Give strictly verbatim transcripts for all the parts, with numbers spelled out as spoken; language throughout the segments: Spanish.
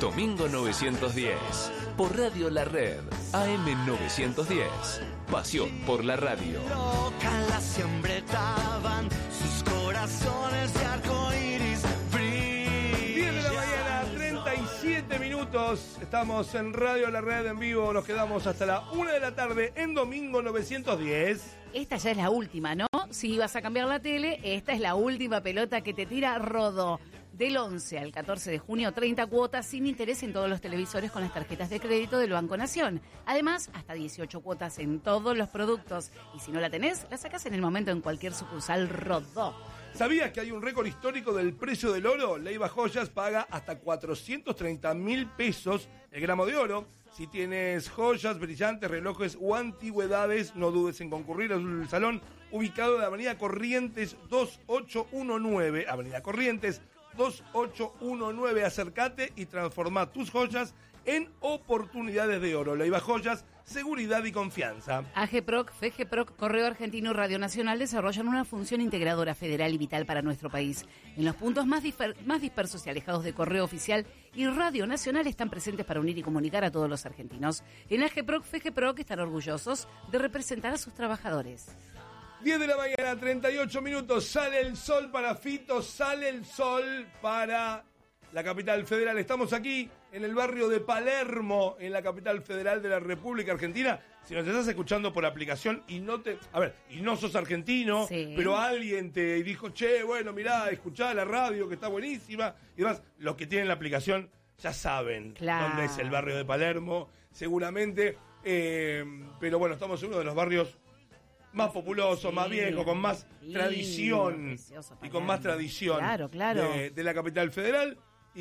Domingo novecientos diez. Por Radio La Red. A M novecientos diez. Pasión por la radio. Loca la siembretaban sus corazones de arcoíris brillan. diez de la mañana, treinta y siete minutos. Estamos en Radio La Red en vivo. Nos quedamos hasta la una de la tarde en Domingo novecientos diez. Esta ya es la última, ¿no? Si vas a cambiar la tele, esta es la última pelota que te tira Rodó. Del once al catorce de junio, treinta cuotas sin interés en todos los televisores con las tarjetas de crédito del Banco Nación. Además, hasta dieciocho cuotas en todos los productos. Y si no la tenés, la sacás en el momento en cualquier sucursal Rodó. ¿Sabías que hay un récord histórico del precio del oro? Leiva Joyas paga hasta cuatrocientos treinta mil pesos el gramo de oro. Si tienes joyas, brillantes, relojes o antigüedades, no dudes en concurrir al salón ubicado en la avenida Corrientes dos ocho uno nueve. Avenida Corrientes dos ocho uno nueve. Acércate y transforma tus joyas en oportunidades de oro. Leiva Joyas, seguridad y confianza. AGPROC, FEGEPROC, Correo Argentino y Radio Nacional desarrollan una función integradora federal y vital para nuestro país. En los puntos más, difer- más dispersos y alejados de Correo Oficial y Radio Nacional están presentes para unir y comunicar a todos los argentinos. En AGPROC, FEGEPROC están orgullosos de representar a sus trabajadores. diez de la mañana, treinta y ocho minutos. Sale el sol para Fito, sale el sol para la capital federal. Estamos aquí en el barrio de Palermo, en la capital federal de la República Argentina. Si nos estás escuchando por aplicación y no te... A ver, y no sos argentino, sí, pero alguien te dijo, che, bueno, mirá, escuchá la radio que está buenísima. Y demás, los que tienen la aplicación ya saben claro dónde es el barrio de Palermo, seguramente. Eh, pero bueno, estamos en uno de los barrios más populoso, sí, más viejo, con más sí, tradición y con más tradición claro, claro. De, de la capital federal.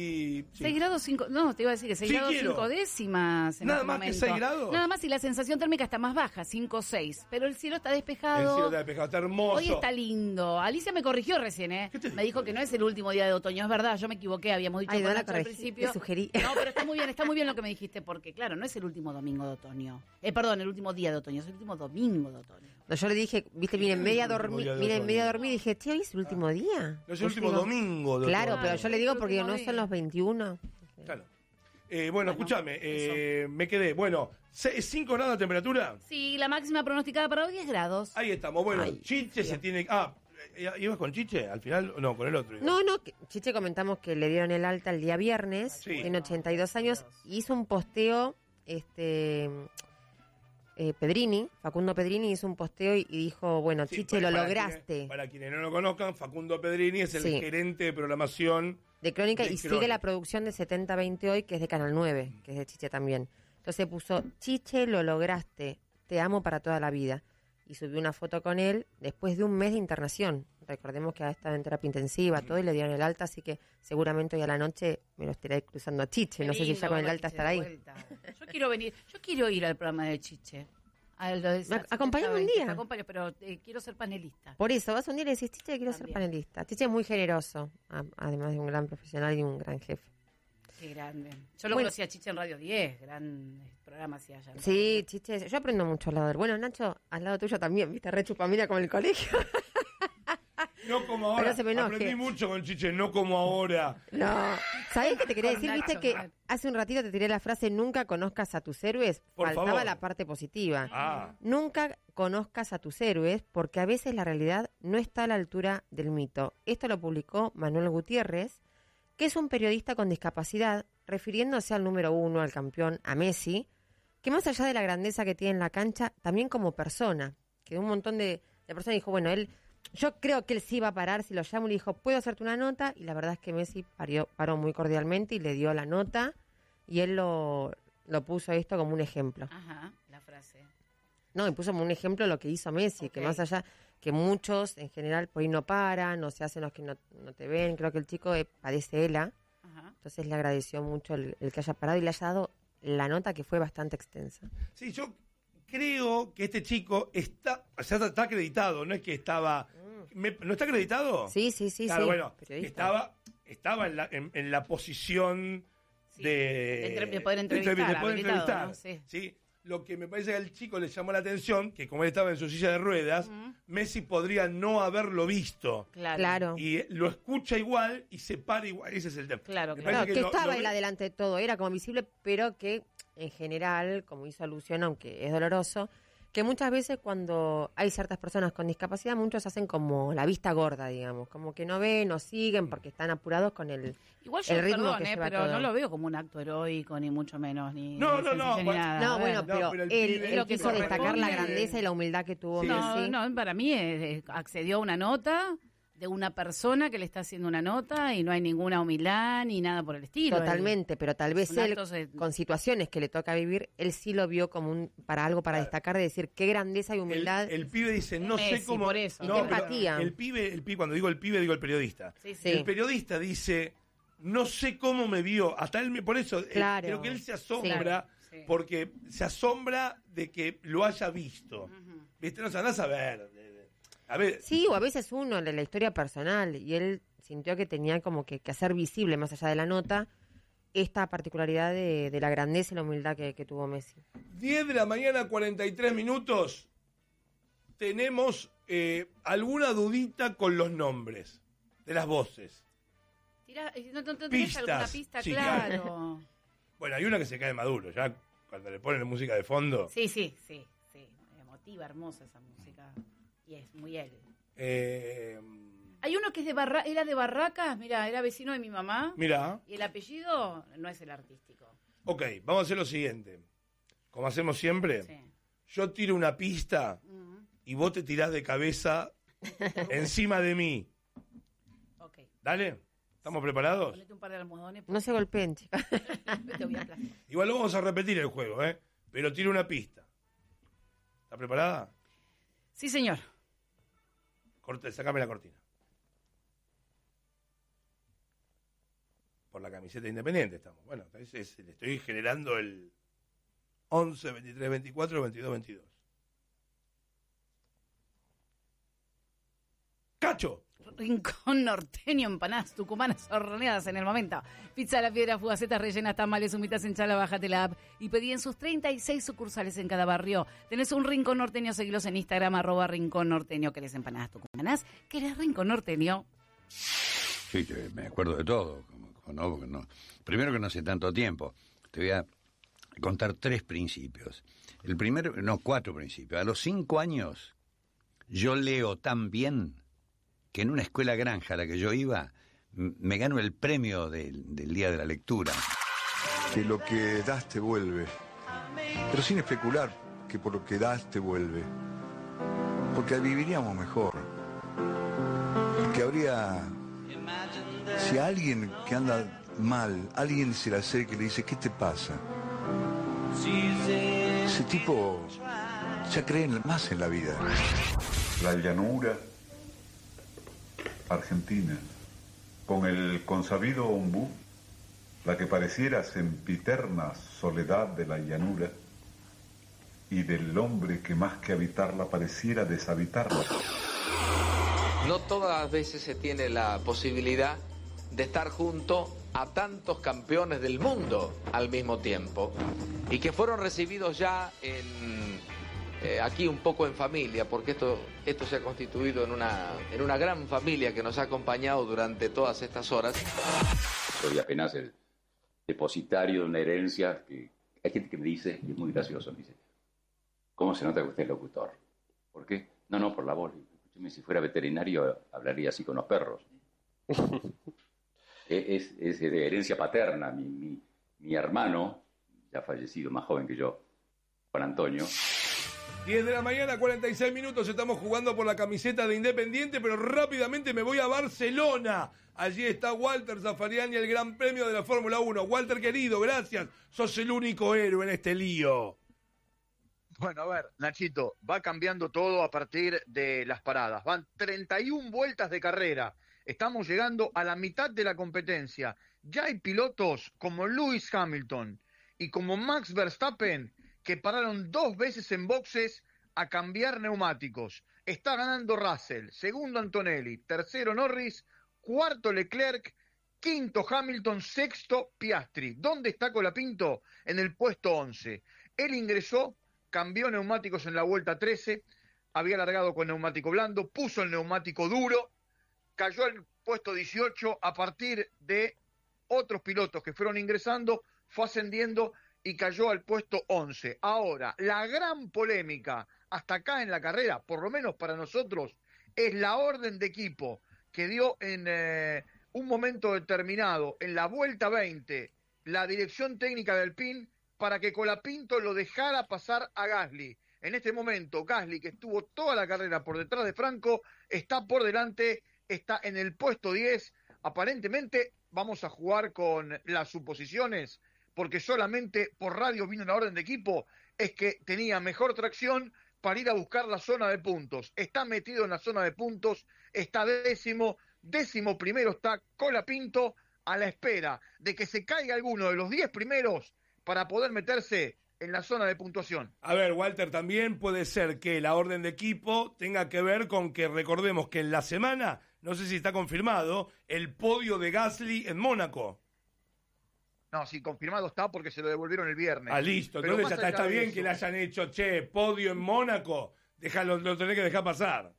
Y sí. seis grados cinco, no, te iba a decir que seis sí, grados quiero. cinco décimas. En Nada este más momento. que seis grados. Nada más, y la sensación térmica está más baja, cinco seis. Pero el cielo está despejado. El cielo está despejado, está hermoso. Hoy está lindo. Alicia me corrigió recién, ¿eh? Me dijo que no es el último día de otoño, es verdad, yo me equivoqué, habíamos dicho Ay, con no Nacho al principio. Te sugerí. No, pero está muy bien, está muy bien lo que me dijiste, porque claro, no es el último domingo de otoño. Eh, perdón, el último día de otoño, es el último domingo de otoño. No, yo le dije, viste, miren, media dormida, miren, media dormida, y dije, tío, ¿hoy es el último ah. día? No es el último digo, domingo de Claro, otoño. pero yo le digo porque no son los veintiuno. Claro. Eh, bueno, bueno, escúchame, eh, me quedé. Bueno, ¿cinco grados de temperatura? Sí, la máxima pronosticada para hoy diez grados. Ahí estamos. Bueno, Ay, Chiche se tiene... Ah, ¿ibas con Chiche? Al final, no, con el otro. ¿Ibas? No, no, Chiche comentamos que le dieron el alta el día viernes, sí. Tiene ochenta y dos años, hizo un posteo, este... Eh, Pedrini, Facundo Pedrini hizo un posteo y, y dijo, bueno, sí, Chiche, para, lo para lograste. Quienes, para quienes no lo conozcan, Facundo Pedrini es el sí. gerente de programación de Crónica de y Crónica. Sigue la producción de setenta veinte Hoy, que es de Canal nueve, que es de Chiche también. Entonces puso, Chiche, lo lograste, te amo para toda la vida. Y subió una foto con él después de un mes de internación. Recordemos que ha estado en terapia intensiva, mm. todo, y le dieron el alta, así que seguramente hoy a la noche me lo estaré cruzando a Chiche. No sé si ya con el alta estará ahí. Yo quiero venir, yo quiero ir al programa de Chiche. Acompáñame un día. Acompaño, pero eh, quiero ser panelista. Por eso, vas un día y le decís, Chiche, quiero También. ser panelista. Chiche es muy generoso, a, además de un gran profesional y un gran jefe. Qué grande. Yo lo bueno, conocí a Chiche en Radio diez, gran programa hacía allá. Sí, Chiche, yo aprendo mucho al lado de él. Bueno, Nacho, al lado tuyo también, viste, re chupamina como en el colegio. No como ahora, aprendí mucho con Chiche, no como ahora. No, ¿sabés qué te quería decir? Viste que hace un ratito te tiré la frase, nunca conozcas a tus héroes. Por Faltaba favor. la parte positiva. Ah. Nunca conozcas a tus héroes porque a veces la realidad no está a la altura del mito. Esto lo publicó Manuel Gutiérrez, que es un periodista con discapacidad, refiriéndose al número uno, al campeón, a Messi, que más allá de la grandeza que tiene en la cancha, también como persona, que un montón de, de personas dijo, bueno, él... Yo creo que él sí iba a parar, si lo llamo y le dijo, ¿puedo hacerte una nota? Y la verdad es que Messi parió, paró muy cordialmente y le dio la nota y él lo, lo puso esto como un ejemplo. Ajá, la frase. No, y puso como un ejemplo lo que hizo Messi, okay. Que más allá, que muchos en general por ahí no paran, no se hacen los que no, no te ven, creo que el chico eh, padece ELA, ajá. Entonces le agradeció mucho el, el que haya parado y le haya dado la nota que fue bastante extensa. Sí, yo... Creo que este chico está, o sea, está acreditado, no es que estaba, me, ¿no está acreditado? Sí, sí, sí, claro, sí. Bueno, estaba, estaba en la, en, en la posición sí. de, de, de poder entrevistar, de poder entrevistar, ¿no? Sí. sí. Lo que me parece que al chico le llamó la atención, que como él estaba en su silla de ruedas, uh-huh. Messi podría no haberlo visto. Claro. claro. Y lo escucha igual y se para igual. Ese es el tema. Claro, claro. claro que, que lo, estaba lo... él adelante de todo, era como visible, pero que en general, como hizo alusión, aunque es doloroso, que muchas veces cuando hay ciertas personas con discapacidad, muchos hacen como la vista gorda, digamos, como que no ven, no siguen porque están apurados con el, Igual yo, el ritmo perdón, que eh, lleva pero todo. No lo veo como un acto heroico, ni mucho menos, ni no, ni no, no, ni bueno, nada. No, bueno, no, pero, pero el él, pibe, él lo que quiso destacar la corresponde- grandeza y la humildad que tuvo Sí. Messi. No, no, para mí eh, accedió a una nota de una persona que le está haciendo una nota y no hay ninguna humildad ni nada por el estilo. Totalmente, pero tal vez un él, acto se- con situaciones que le toca vivir, él sí lo vio como un para algo para Claro. destacar, de decir qué grandeza y El, humildad. el pibe dice, no Messi, sé cómo... por eso. Y No, qué pero empatía. El pibe, el pibe, cuando digo el pibe, digo el periodista. Sí, sí. Sí. El periodista dice, no sé cómo me vio. Hasta él, me, por eso, eh, Claro. creo que él se asombra, Sí. Sí. porque se asombra de que lo haya visto. Ujú. ¿Viste? No se andás a ver. de- de- A ver, Sí, o a veces uno, de la historia personal, y él sintió que tenía como que, que hacer visible, más allá de la nota, esta particularidad de, de la grandeza y la humildad que, que tuvo Messi. diez de la mañana, cuarenta y tres minutos. Tenemos eh, alguna dudita con los nombres de las voces. Tira- ¿No, no, no tenés Pistas. alguna pista? Sí, Claro. Bueno, hay una que se cae maduro, ya cuando le ponen música de fondo. Sí, sí, sí, sí. Emotiva, hermosa esa música. Y es muy él. Eh, Hay uno que es de Barra era de Barracas, mira, era vecino de mi mamá. mira, Y el apellido no es el artístico. ok, vamos a hacer lo siguiente. Como hacemos siempre, Sí. yo tiro una pista Ujú. y vos te tirás de cabeza encima de mí. Ok. ¿Dale? ¿Estamos preparados? Ponete un par de almohadones. No se golpeen, chicas. Te voy a aplastar. Igual lo vamos a repetir el juego, ¿eh? Pero tiro una pista. ¿Está preparada? Sí, señor. Corte, sacame la cortina. Por la camiseta independiente estamos. Bueno, es, es- le estoy generando el once, veintitrés, veinticuatro, veintidós, veintidós. ¡Cacho! Rincón norteño, empanadas tucumanas horneadas en el momento. Pizza a la piedra, fugacetas rellenas, tamales, humitas en chala, bájate la app y pedí en sus treinta y seis sucursales en cada barrio. Tenés un Rincón Norteño, seguilos en Instagram, arroba Rincón Norteño. ¿Querés empanadas tucumanas? ¿Querés Rincón Norteño? Sí, que me acuerdo de todo. Como, como no, porque no. Primero que no hace tanto tiempo. Te voy a contar tres principios. El primero, no, cuatro principios. A los cinco años yo leo tan bien que en una escuela granja a la que yo iba m- me gano el premio del, del Día de la Lectura. Que lo que das te vuelve, pero sin especular que por lo que das te vuelve, porque viviríamos mejor, que habría, si a alguien que anda mal, alguien se le acerca y le dice, ¿qué te pasa? Ese tipo ya cree en- más en la vida. La llanura argentina, con el consabido ombú, la que pareciera sempiterna soledad de la llanura, y del hombre que más que habitarla pareciera deshabitarla. No todas las veces se tiene la posibilidad de estar junto a tantos campeones del mundo al mismo tiempo y que fueron recibidos ya en, eh, aquí un poco en familia, porque esto, esto se ha constituido en una, en una gran familia que nos ha acompañado durante todas estas horas. Soy apenas el depositario de una herencia que hay gente que me dice, y es muy gracioso, me dice, ¿cómo se nota que usted es locutor? ¿Por qué? No, no, por la voz. Escúcheme, si fuera veterinario hablaría así con los perros. es, es de herencia paterna. Mi, mi, mi hermano, ya fallecido, más joven que yo, Juan Antonio, diez de la mañana, cuarenta y seis minutos, estamos jugando por la camiseta de Independiente, pero rápidamente me voy a Barcelona. Allí está Walter Zafarian y el Gran Premio de la Fórmula uno. Walter, querido, gracias. Sos el único héroe en este lío. Bueno, a ver, Nachito, va cambiando todo a partir de las paradas. Van treinta y una vueltas de carrera. Estamos llegando a la mitad de la competencia. Ya hay pilotos como Lewis Hamilton y como Max Verstappen que pararon dos veces en boxes a cambiar neumáticos. Está ganando Russell, segundo Antonelli, tercero Norris, cuarto Leclerc, quinto Hamilton, sexto Piastri. ¿Dónde está Colapinto? En el puesto once. Él ingresó, cambió neumáticos en la vuelta trece, había largado con neumático blando, puso el neumático duro, cayó al puesto dieciocho, a partir de otros pilotos que fueron ingresando, fue ascendiendo y cayó al puesto once. Ahora, la gran polémica hasta acá en la carrera, por lo menos para nosotros, es la orden de equipo que dio en eh, un momento determinado, en la vuelta veinte, la dirección técnica del P I N, para que Colapinto lo dejara pasar a Gasly. En este momento, Gasly, que estuvo toda la carrera por detrás de Franco, está por delante, está en el puesto diez. Aparentemente vamos a jugar con las suposiciones, porque solamente por radio vino la orden de equipo, es que tenía mejor tracción para ir a buscar la zona de puntos. Está metido en la zona de puntos, está décimo, décimo primero está Colapinto, a la espera de que se caiga alguno de los diez primeros para poder meterse en la zona de puntuación. A ver, Walter, también puede ser que la orden de equipo tenga que ver con que recordemos que en la semana, no sé si está confirmado, el podio de Gasly en Mónaco. No, sí, confirmado está porque se lo devolvieron el viernes. Ah, listo. Pero Entonces está, está bien eso, que le hayan hecho, che, podio en Mónaco. Déjalo, lo tenés que dejar pasar.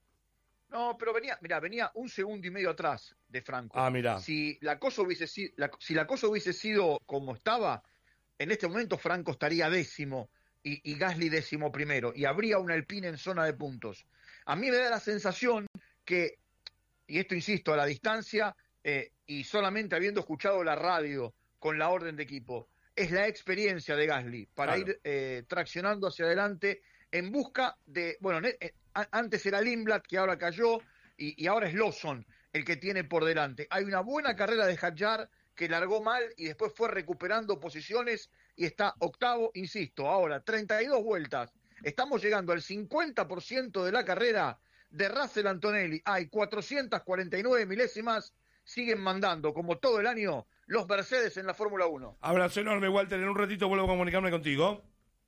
No, pero venía, mira, venía un segundo y medio atrás de Franco. Ah, mira. Si la cosa hubiese sido, la, si la cosa hubiese sido como estaba, en este momento Franco estaría décimo y, y Gasly décimo primero, y habría un Alpine en zona de puntos. A mí me da la sensación que, y esto insisto, a la distancia, eh, y solamente habiendo escuchado la radio con la orden de equipo, es la experiencia de Gasly para Claro. ir eh, traccionando hacia adelante en busca de, bueno, eh, antes era Lindblad, que ahora cayó, y, y ahora es Lawson el que tiene por delante. Hay una buena carrera de Hadjar que largó mal y después fue recuperando posiciones y está octavo, insisto, ahora treinta y dos vueltas. Estamos llegando al cincuenta por ciento de la carrera de Russell Antonelli. Hay cuatrocientas cuarenta y nueve milésimas, siguen mandando, como todo el año, los Mercedes en la Fórmula uno. Abrazo enorme, Walter. En un ratito vuelvo a comunicarme contigo.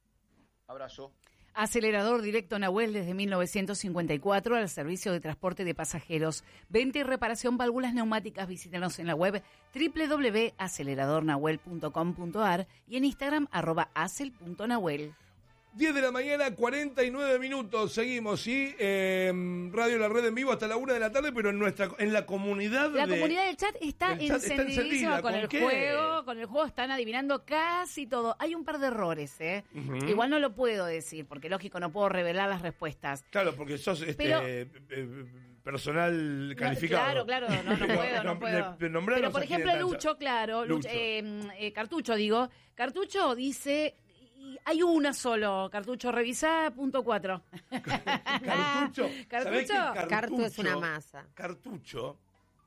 Abrazo. Acelerador directo Nahuel desde mil novecientos cincuenta y cuatro al servicio de transporte de pasajeros. Venta y reparación válvulas neumáticas. Visítanos en la web doble u doble u doble u punto acelerador nahuel punto com punto a r y en Instagram arroba acel punto nahuel. diez de la mañana, cuarenta y nueve minutos. Seguimos, ¿sí? Eh, Radio La Red en vivo hasta la una de la tarde, pero en nuestra en la comunidad La de... comunidad del chat está el chat está encendidísima encendida. con, ¿Con el qué? juego. Con el juego están adivinando casi todo. Hay un par de errores, ¿eh? Ujú. Igual no lo puedo decir, porque lógico, no puedo revelar las respuestas. Claro, porque sos este, Pero- eh, eh, personal No, calificado. claro, claro, no, no puedo, no puedo. Le- nombralos Pero por aquí en ejemplo, el chat. Lucho, claro, Lucho, Lucho. eh, eh, Cartucho, digo. Cartucho dice, y hay una solo, Cartucho, revisá punto cuatro. Cartucho. ¿Sabés que Cartucho. Cartu es una masa. Cartucho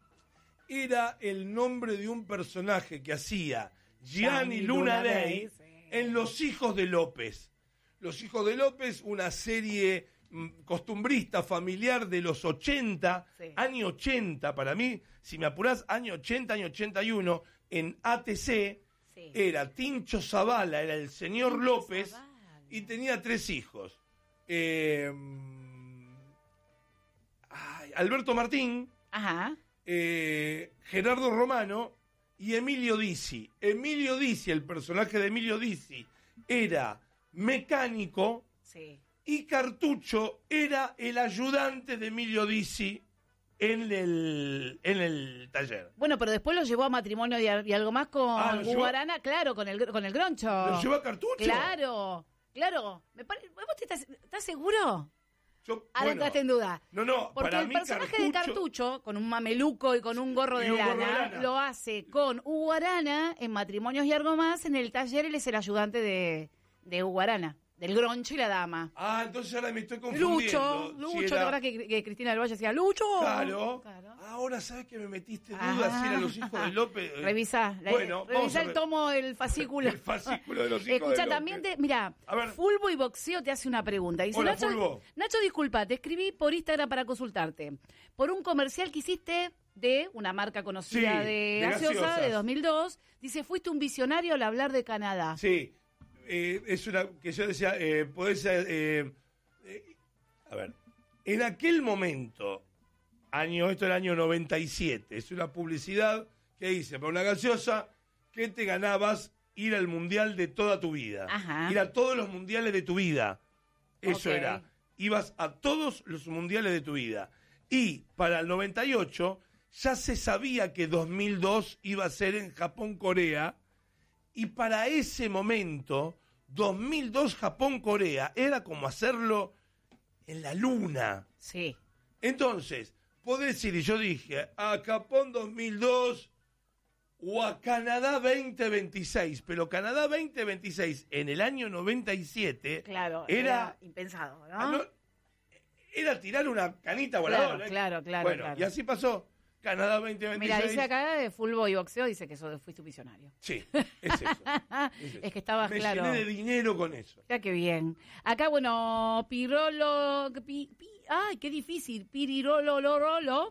era el nombre de un personaje que hacía Gianni Gianni Luna Luna Day Day, sí. en Los Hijos de López. Los Hijos de López, una serie mm, costumbrista, familiar de los ochenta, Sí. año ochenta, para mí, si me apurás, año ochenta, año ochenta y uno, en A T C, Sí. era Tincho Zavala, era el señor Tincho López, Zavala. y tenía tres hijos. Eh, ay, Alberto Martín, Ajá. eh, Gerardo Romano y Emilio Dizzi. Emilio Dizzi, el personaje de Emilio Dizzi, era mecánico Sí. y Cartucho era el ayudante de Emilio Dizzi en el, en el taller. Bueno, pero después lo llevó a matrimonio y, a- y algo más con Ah, ¿lo llevó? Guarana, claro, con el, con el Groncho. ¿Lo llevó a Cartucho? Claro, claro. Me pare- ¿Vos te estás, estás seguro? Yo, Ahora bueno, entraste en duda. No, no, Porque para el mí personaje de Cartucho, con un mameluco y con un gorro Y de un gorro de lana, lana. lo hace con Hugo Arana en Matrimonios y algo más. En el taller él es el ayudante de, de Hugo Arana, del Groncho y la dama. Ah, entonces ahora me estoy confundiendo. Lucho, Si Lucho, era- ¿te acuerdas que, que Cristina del Valle decía Lucho? Claro. Claro. Ahora sabes que me metiste Ah. dudas si eran los hijos de López. Revisá, la- Bueno, vamos revisá a el ver. tomo, el fascículo. El fascículo de los hijos Escucha, de también López. te, mira, A ver. Fulbo y Boxeo te hace una pregunta. Dice, Hola, Nacho, Fulbo. Nacho, disculpa, te escribí por Instagram para consultarte. Por un comercial que hiciste de una marca conocida Sí, de, de gaseosa gaseosas. de dos mil dos. Dice, fuiste un visionario al hablar de Canadá. Sí, eh, es una que yo decía, eh, podés, eh, eh, a ver, en aquel momento, año, esto era el año noventa y siete, es una publicidad que dice, para una gaseosa, que te ganabas ir al mundial de toda tu vida. Ajá. Ir a todos los mundiales de tu vida. Eso Ok. era. Ibas a todos los mundiales de tu vida. Y para el noventa y ocho ya se sabía que dos mil dos iba a ser en Japón-Corea. Y para ese momento, dos mil dos Japón-Corea era como hacerlo en la luna. Sí. Entonces, podés ir, y yo dije, a Japón dos mil dos o a Canadá veinte veintiséis. Pero Canadá veinte veintiséis en el año noventa y siete Claro, era, era impensado, ¿no? ah, no, era tirar una canita voladora. Claro, ¿eh? claro, claro, Bueno, claro. y así pasó. Canadá veinte veintiséis. Mira, dice acá de fútbol y boxeo, dice que eso fuiste un visionario. Sí, es eso. Es, eso. Es que estabas, Me claro. llené de dinero con eso. Ya qué bien. Acá, bueno, Pirolo... Pi, pi, ay, qué difícil. Pirirolo, lorolo.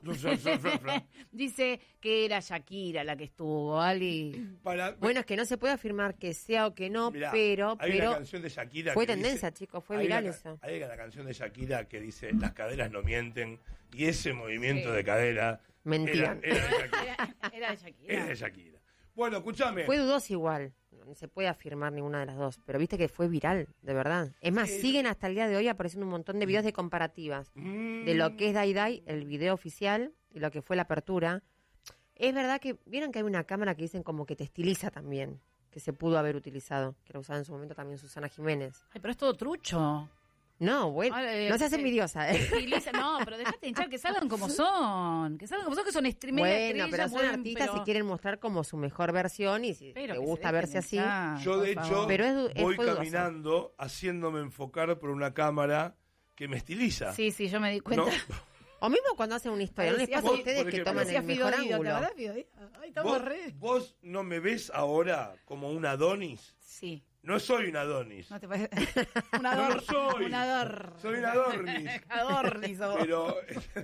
Dice que era Shakira la que estuvo, Ali. Para, Bueno, es que no se puede afirmar que sea o que no, Mirá, pero, hay pero una canción de Shakira fue que tendencia, dice- chicos, fue hay viral una- eso. Hay una canción de Shakira que dice, las caderas no mienten, y ese movimiento Sí. de cadera Mentían. Era, era de Shakira. Era, era de Shakira. Era de Shakira. Bueno, escúchame. Fue dudoso igual, no se puede afirmar ninguna de las dos, pero viste que fue viral, de verdad. Es más, Sí. siguen hasta el día de hoy apareciendo un montón de videos de comparativas Mm, de lo que es Dai Dai, el video oficial, y lo que fue la apertura. Es verdad que, vieron que hay una cámara que dicen como que te estiliza también, que se pudo haber utilizado, que la usaba en su momento también Susana Jiménez. Ay, pero es todo trucho. No, bueno, Ah, eh, no seas sí. envidiosa, ¿eh? Utiliza- no, pero dejate hinchar, que salgan como son. Que salgan como son, que son streamers. Bueno, pero son artistas y quieren mostrar como su mejor versión y si Pero te que gusta se verse dejen así. hinchar, Yo, de por hecho, favor. Pero es du- es- voy fue dudoso. caminando haciéndome enfocar por una cámara que me estiliza. Sí, sí, yo me di cuenta. ¿No? O mismo cuando hacen una historia, ¿no les Parecía pasa a vos, ustedes por que ejemplo, toman Parecía el mejor Fido Dido, ¿te ángulo? acordás, Fido Dido? Ay, estamos ¿Vos, re. vos no me ves ahora como un Adonis. Sí. No soy un Adonis. ¿No te parece? Un No ador. lo soy. Un ador. Soy un Adornis. Adornis sos vos. Pero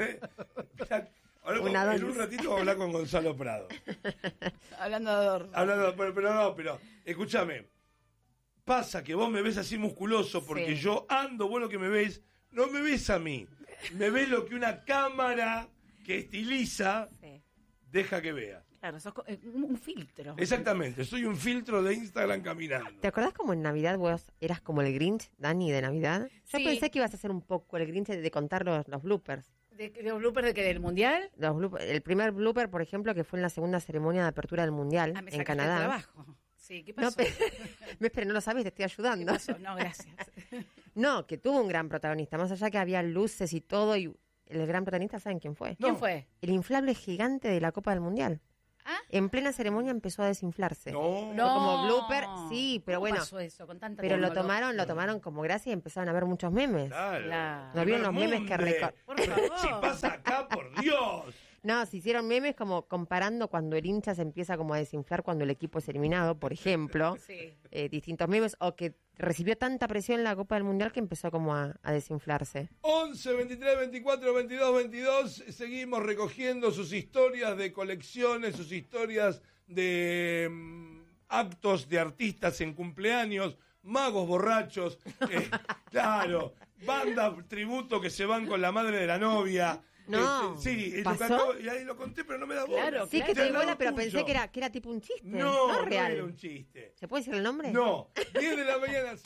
ahora, Un en Adonis. un ratito voy a hablar con Gonzalo Prado. Hablando de ador. Hablando, pero, pero no, pero escúchame. Pasa que vos me ves así musculoso porque Sí. yo ando, vos lo que me ves, no me ves a mí. Me ves lo que una cámara que estiliza Sí. deja que vea. Claro, sos co- eh, un un filtro. Exactamente, soy un filtro de Instagram caminando. ¿Te acordás como en Navidad vos eras como el Grinch, Dani, de Navidad? Yo Sí. pensé que ibas a ser un poco el Grinch de contar los, los bloopers. ¿De, de los bloopers de que del mundial? Los bloop- el primer blooper, por ejemplo, que fue en la segunda ceremonia de apertura del Mundial Ah, me en sacaste Canadá. el trabajo. Sí, ¿qué No, pasó? pe- me espera, no lo sabes, te estoy ¿Qué ayudando. pasó? No, gracias. No, que tuvo un gran protagonista, más allá que había luces y todo, y el gran protagonista, ¿saben quién fue? ¿Quién fue? El inflable gigante de la Copa del Mundial. ¿Ah? En plena ceremonia empezó a desinflarse. No, No. Como blooper, sí, pero ¿Cómo bueno. pasó eso con tanta Pero lo tecnología? tomaron, lo tomaron como gracia y empezaron a ver muchos memes. claro. Claro. ¿No vieron los Primer memes que munde. recor- Por favor. Si pasa acá, por Dios. No, se hicieron memes como comparando cuando el hincha se empieza como a desinflar cuando el equipo es eliminado, por ejemplo. Sí. Eh, distintos memes, o que recibió tanta presión en la Copa del Mundial que empezó como a, a desinflarse. once, veintitrés, veinticuatro, veintidós, veintidós. Seguimos recogiendo sus historias de colecciones, sus historias de mm, actos de artistas en cumpleaños, magos borrachos, eh, claro, banda tributo que se van con la madre de la novia. No, Este, sí, eso ¿pasó? que acabo- y ahí lo conté, pero no me da bola. Claro, Sí, que Te te al di lado bola, pero tuyo. pensé que era, que era tipo un chiste. No, No, no real. era un chiste. ¿Se puede decir el nombre? No, diez de la mañana.